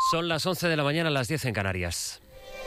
Son las 11 de la mañana, las 10 en Canarias.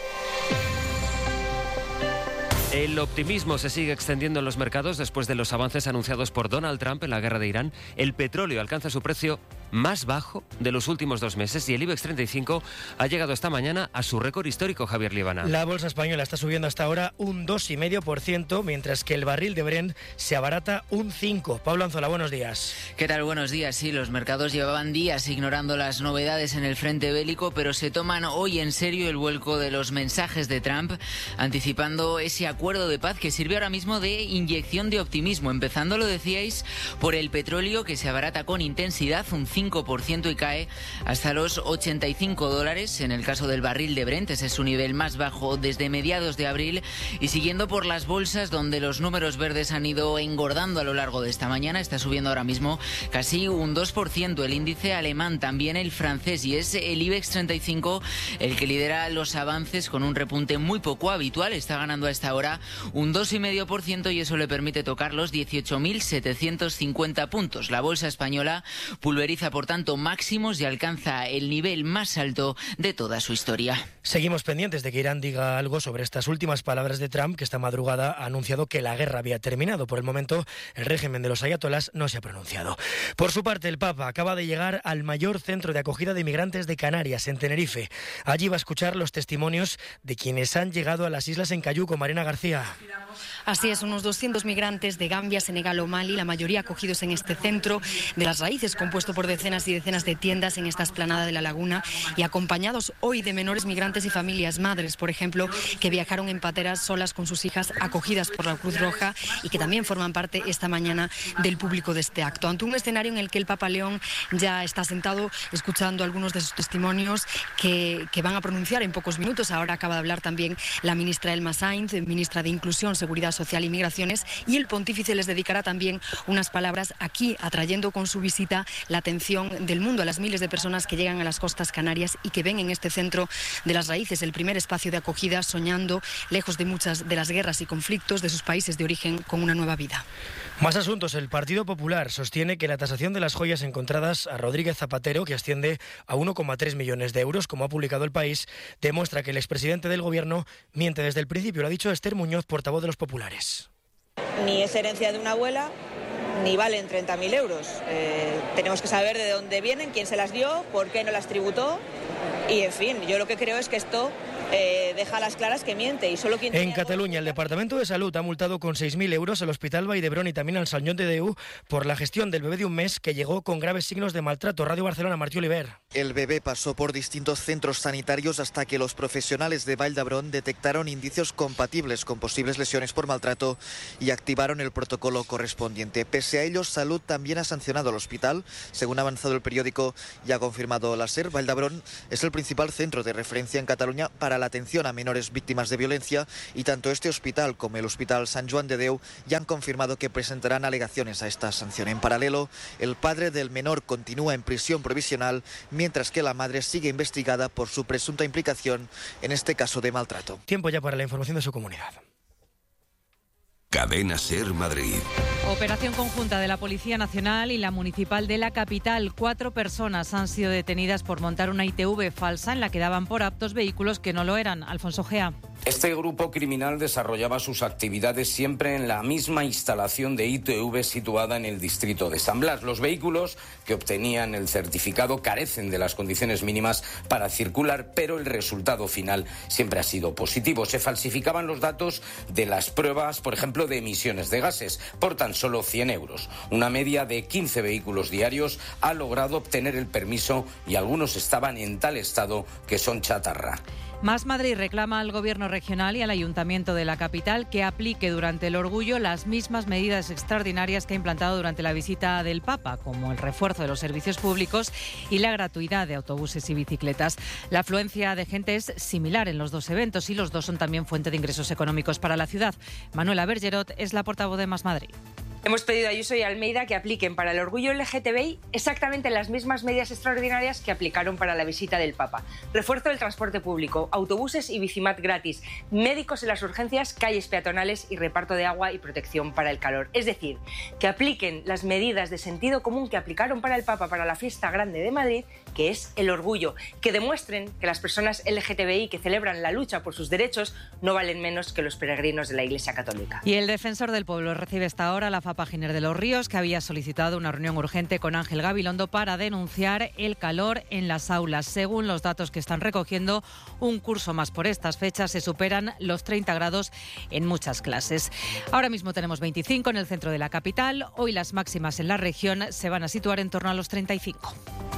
El optimismo se sigue extendiendo en los mercados después de los avances anunciados por Donald Trump en la guerra de Irán. El petróleo alcanza su precio más bajo de los últimos 2 meses y el IBEX 35 ha llegado esta mañana a su récord histórico, Javier Líbana. La bolsa española está subiendo hasta ahora un 2,5%, mientras que el barril de Brent se abarata un 5%. Pablo Anzola, buenos días. ¿Qué tal? Buenos días. Sí, los mercados llevaban días ignorando las novedades en el frente bélico, pero se toman hoy en serio el vuelco de los mensajes de Trump, anticipando ese acuerdo de paz que sirve ahora mismo de inyección de optimismo, empezando, lo decíais, por el petróleo, que se abarata con intensidad un 5% y cae hasta los $85 en el caso del barril de Brent. Ese es su nivel más bajo desde mediados de abril, y siguiendo por las bolsas, donde los números verdes han ido engordando a lo largo de esta mañana. Está subiendo ahora mismo casi un 2% el índice alemán, también el francés, y es el IBEX 35 el que lidera los avances con un repunte muy poco habitual. Está ganando a esta hora un 2,5% y eso le permite tocar los 18.750 puntos. La bolsa española pulveriza, por tanto, máximos y alcanza el nivel más alto de toda su historia. Seguimos pendientes de que Irán diga algo sobre estas últimas palabras de Trump, que esta madrugada ha anunciado que la guerra había terminado. Por el momento, el régimen de los ayatolás no se ha pronunciado. Por su parte, el Papa acaba de llegar al mayor centro de acogida de inmigrantes de Canarias, en Tenerife. Allí va a escuchar los testimonios de quienes han llegado a las islas en Cayuco. Marina García. Así es, unos 200 migrantes de Gambia, Senegal o Mali, la mayoría acogidos en este centro de las raíces, compuesto por decenas y decenas de tiendas en esta explanada de la laguna, y acompañados hoy de menores migrantes y familias, madres, por ejemplo, que viajaron en pateras solas con sus hijas, acogidas por la Cruz Roja, y que también forman parte esta mañana del público de este acto. Ante un escenario en el que el Papa León ya está sentado escuchando algunos de sus testimonios que van a pronunciar en pocos minutos. Ahora acaba de hablar también la ministra Elma Sainz, ministra de Inclusión, Seguridad Social y Migraciones, y el pontífice les dedicará también unas palabras aquí, atrayendo con su visita la atención del mundo a las miles de personas que llegan a las costas canarias y que ven en este centro de las raíces el primer espacio de acogida, soñando, lejos de muchas de las guerras y conflictos de sus países de origen, con una nueva vida. Más asuntos. El Partido Popular sostiene que la tasación de las joyas encontradas a Rodríguez Zapatero, que asciende a 1,3 millones de euros, como ha publicado El País, demuestra que el expresidente del Gobierno miente desde el principio. Lo ha dicho Esther Muñoz, portavoz de los populares. Ni es herencia de una abuela, ni valen 30.000 euros. Tenemos que saber de dónde vienen, quién se las dio, por qué no las tributó. Y, en fin, yo lo que creo es que esto deja a las claras que miente. Y solo quien en Cataluña, el Departamento de Salud ha multado con 6.000 euros al Hospital Vall d'Hebron y también al Sant Joan de Déu por la gestión del bebé de un mes que llegó con graves signos de maltrato. Radio Barcelona, Martí Oliver. El bebé pasó por distintos centros sanitarios hasta que los profesionales de Vall d'Hebron detectaron indicios compatibles con posibles lesiones por maltrato y activaron el protocolo correspondiente. Pese a ello, Salud también ha sancionado al hospital. Según ha avanzado el periódico y ha confirmado la SER, Vall d'Hebron es el principal centro de referencia en Cataluña para la atención a menores víctimas de violencia, y tanto este hospital como el Hospital Sant Joan de Déu ya han confirmado que presentarán alegaciones a esta sanción. En paralelo, el padre del menor continúa en prisión provisional, mientras que la madre sigue investigada por su presunta implicación en este caso de maltrato. Tiempo ya para la información de su comunidad. Cadena SER Madrid. Operación conjunta de la Policía Nacional y la Municipal de la capital. 4 personas han sido detenidas por montar una ITV falsa en la que daban por aptos vehículos que no lo eran. Alfonso Gea. Este grupo criminal desarrollaba sus actividades siempre en la misma instalación de ITV situada en el distrito de San Blas. Los vehículos que obtenían el certificado carecen de las condiciones mínimas para circular, pero el resultado final siempre ha sido positivo. Se falsificaban los datos de las pruebas, por ejemplo, de emisiones de gases, por tan solo 100 euros. Una media de 15 vehículos diarios ha logrado obtener el permiso y algunos estaban en tal estado que son chatarra. Más Madrid reclama al Gobierno regional y al Ayuntamiento de la capital que aplique durante el Orgullo las mismas medidas extraordinarias que ha implantado durante la visita del Papa, como el refuerzo de los servicios públicos y la gratuidad de autobuses y bicicletas. La afluencia de gente es similar en los dos eventos y los dos son también fuente de ingresos económicos para la ciudad. Manuela Bergerot es la portavoz de Más Madrid. Hemos pedido a Ayuso y Almeida que apliquen para el orgullo LGTBI exactamente las mismas medidas extraordinarias que aplicaron para la visita del Papa. Refuerzo del transporte público, autobuses y bicimat gratis, médicos en las urgencias, calles peatonales y reparto de agua y protección para el calor. Es decir, que apliquen las medidas de sentido común que aplicaron para el Papa para la fiesta grande de Madrid, que es el orgullo. Que demuestren que las personas LGTBI que celebran la lucha por sus derechos no valen menos que los peregrinos de la Iglesia Católica. Y el defensor del pueblo recibe esta hora la FAPA Giner de los Ríos, que había solicitado una reunión urgente con Ángel Gabilondo para denunciar el calor en las aulas. Según los datos que están recogiendo, un curso más por estas fechas se superan los 30 grados en muchas clases. Ahora mismo tenemos 25 en el centro de la capital. Hoy las máximas en la región se van a situar en torno a los 35.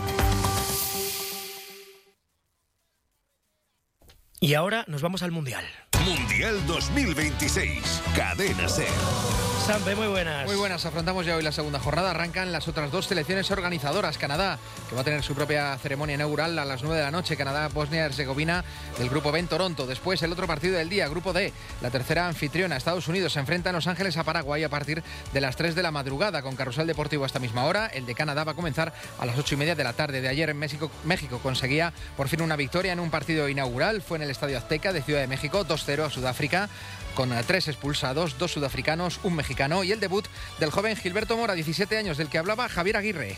Y ahora nos vamos al Mundial. Mundial 2026, Cadena SER. Sampe, muy buenas. Muy buenas, afrontamos ya hoy la segunda jornada. Arrancan las otras dos selecciones organizadoras. Canadá, que va a tener su propia ceremonia inaugural a las 9 de la noche. Canadá, Bosnia-Herzegovina del Grupo B en Toronto. Después el otro partido del día, Grupo D. La tercera anfitriona, Estados Unidos, se enfrenta en Los Ángeles a Paraguay a partir de las 3 de la madrugada con carrusel deportivo a esta misma hora. El de Canadá va a comenzar a las 8:30 de la tarde. De ayer en México conseguía por fin una victoria en un partido inaugural. Fue en el Estadio Azteca de Ciudad de México, 2-0 a Sudáfrica, con 3 expulsados, 2 sudafricanos, un mexicano, y el debut del joven Gilberto Mora, 17 años, del que hablaba Javier Aguirre.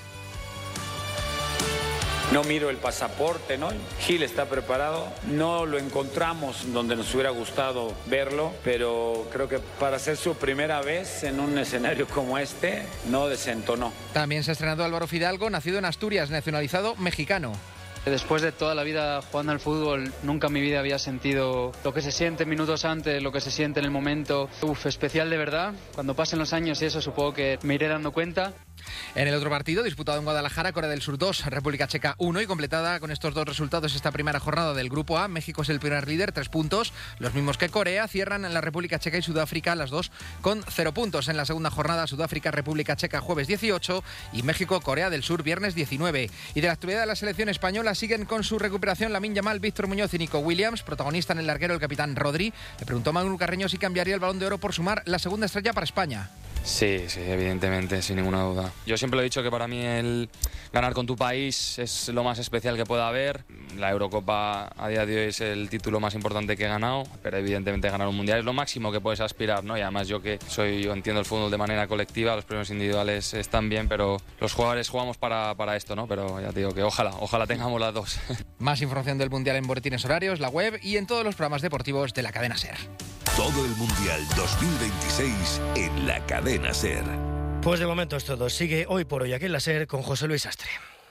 No miro el pasaporte, ¿no? Gil está preparado. No lo encontramos donde nos hubiera gustado verlo, pero creo que para ser su primera vez en un escenario como este, no desentonó. También se ha estrenado Álvaro Fidalgo, nacido en Asturias, nacionalizado mexicano. Después de toda la vida jugando al fútbol, nunca en mi vida había sentido lo que se siente minutos antes, lo que se siente en el momento. Especial de verdad. Cuando pasen los años y eso, supongo que me iré dando cuenta. En el otro partido, disputado en Guadalajara, Corea del Sur 2, República Checa 1, y completada con estos dos resultados esta primera jornada del Grupo A. México es el primer líder, 3 puntos, los mismos que Corea. Cierran en la República Checa y Sudáfrica, las dos con 0 puntos. En la segunda jornada, Sudáfrica, República Checa, jueves 18, y México, Corea del Sur, viernes 19. Y de la actualidad de la selección española, siguen con su recuperación Lamine Yamal, Víctor Muñoz y Nico Williams. Protagonista en el larguero el capitán Rodri. Le preguntó a Manu Carreño si cambiaría el Balón de Oro por sumar la segunda estrella para España. Sí, evidentemente, sin ninguna duda. Yo siempre lo he dicho que para mí el ganar con tu país es lo más especial que pueda haber. La Eurocopa a día de hoy es el título más importante que he ganado, pero evidentemente ganar un Mundial es lo máximo que puedes aspirar, ¿no? Y además yo entiendo el fútbol de manera colectiva, los premios individuales están bien, pero los jugadores jugamos para esto, ¿no? Pero ya te digo que ojalá tengamos las dos. Más información del Mundial en boletines horarios, la web y en todos los programas deportivos de la cadena SER. Todo el Mundial 2026 en la cadena SER. Pues de momento es todo. Sigue Hoy por Hoy aquí en la SER con José Luis Astre.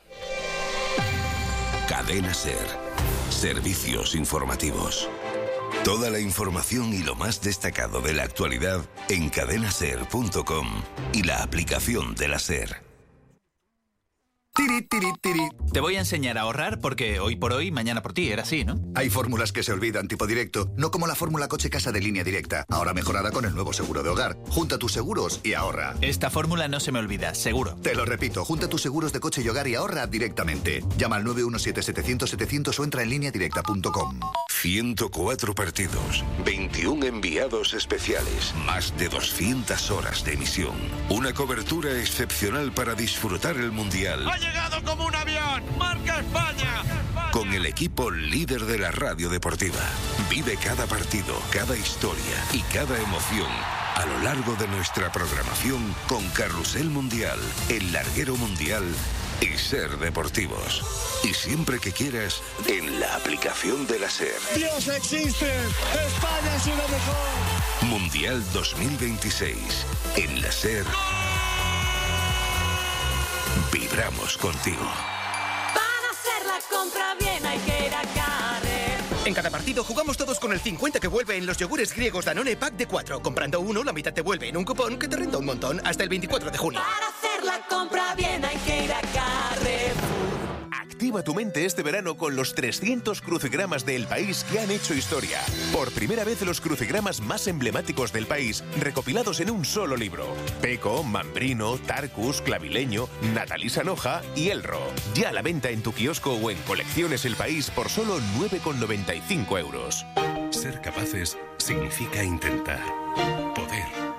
Cadena SER. Servicios informativos. Toda la información y lo más destacado de la actualidad en cadenaser.com y la aplicación de la SER. Tiri, tiri, tiri. Te voy a enseñar a ahorrar porque hoy por hoy, mañana por ti, era así, ¿no? Hay fórmulas que se olvidan tipo directo, no como la fórmula coche casa de Línea Directa, ahora mejorada con el nuevo seguro de hogar. Junta tus seguros y ahorra. Esta fórmula no se me olvida, seguro. Te lo repito, junta tus seguros de coche y hogar y ahorra directamente. Llama al 917-700-700 o entra en lineadirecta.com. 104 partidos, 21 enviados especiales, más de 200 horas de emisión. Una cobertura excepcional para disfrutar el Mundial. ¡Ha llegado como un avión! ¡Marca España! Con el equipo líder de la radio deportiva. Vive cada partido, cada historia y cada emoción a lo largo de nuestra programación con Carrusel Mundial, El Larguero Mundial y SER Deportivos. Y siempre que quieras, en la aplicación de la SER. ¡Dios existe! ¡España es una mejor! Mundial 2026. En la SER. Vibramos contigo. Para hacer la compra bien hay que ir a Carrer. En cada partido jugamos todos con el 50 que vuelve en los yogures griegos Danone Pack de 4. Comprando uno, la mitad te vuelve en un cupón que te renta un montón hasta el 24 de junio. Para hacer la compra bien hay que ir a Carrer. Activa tu mente este verano con los 300 crucigramas del país que han hecho historia. Por primera vez los crucigramas más emblemáticos del país recopilados en un solo libro. Peco, Mambrino, Tarcus, Clavileño, Natalí Sanoja y Elro. Ya a la venta en tu kiosco o en Colecciones El País por solo 9,95 euros. Ser capaces significa intentar. Poder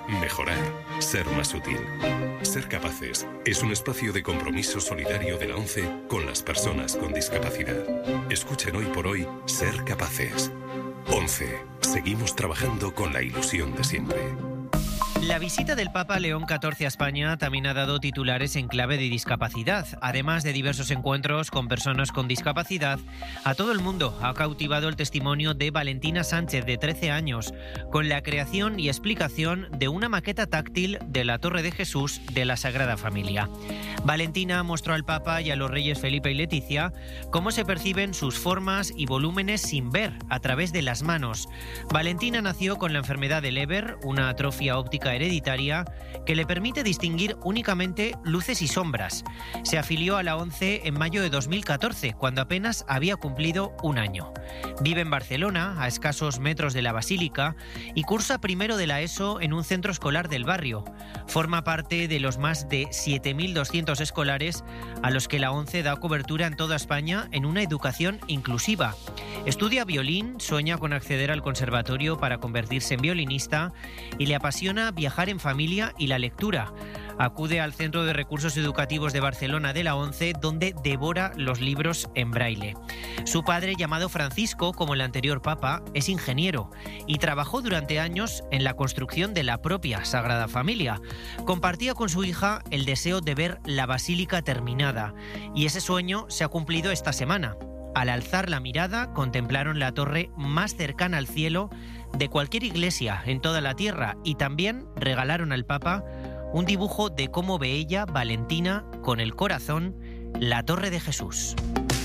mejorar, ser más útil. Ser Capaces es un espacio de compromiso solidario de la ONCE con las personas con discapacidad. Escuchen hoy por hoy Ser Capaces. ONCE. Seguimos trabajando con la ilusión de siempre. La visita del Papa León XIV a España también ha dado titulares en clave de discapacidad. Además de diversos encuentros con personas con discapacidad, a todo el mundo ha cautivado el testimonio de Valentina Sánchez, de 13 años, con la creación y explicación de una maqueta táctil de la Torre de Jesús de la Sagrada Familia. Valentina mostró al Papa y a los reyes Felipe y Leticia cómo se perciben sus formas y volúmenes sin ver, a través de las manos. Valentina nació con la enfermedad de Leber, una atrofia óptica hereditaria que le permite distinguir únicamente luces y sombras. Se afilió a la ONCE en mayo de 2014, cuando apenas había cumplido un año. Vive en Barcelona, a escasos metros de la Basílica, y cursa primero de la ESO en un centro escolar del barrio. Forma parte de los más de 7.200 escolares a los que la ONCE da cobertura en toda España en una educación inclusiva. Estudia violín, sueña con acceder al conservatorio para convertirse en violinista y le apasiona viajar en familia y la lectura. Acude al Centro de Recursos Educativos de Barcelona de la ONCE, donde devora los libros en braille. Su padre, llamado Francisco, como el anterior Papa, es ingeniero y trabajó durante años en la construcción de la propia Sagrada Familia. Compartía con su hija el deseo de ver la basílica terminada, y ese sueño se ha cumplido esta semana. Al alzar la mirada, contemplaron la torre más cercana al cielo de cualquier iglesia en toda la tierra, y también regalaron al Papa un dibujo de cómo ve ella, Valentina, con el corazón, la Torre de Jesús.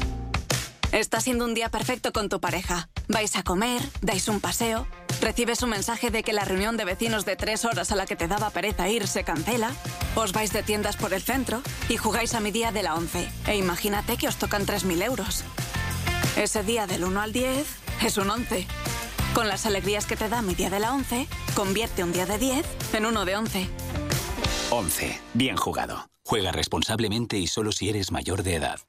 Está siendo un día perfecto con tu pareja. Vais a comer, dais un paseo, recibes un mensaje de que la reunión de vecinos de 3 horas a la que te daba pereza ir se cancela, os vais de tiendas por el centro y jugáis a mi día de la ONCE. E imagínate que os tocan 3.000 euros. Ese día del 1 al 10 es un 11. Con las alegrías que te da mi día de la ONCE, convierte un día de 10 en uno de 11. 11. Bien jugado. Juega responsablemente y solo si eres mayor de edad.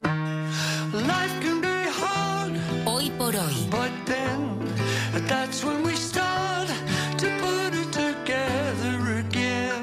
Hoy por hoy.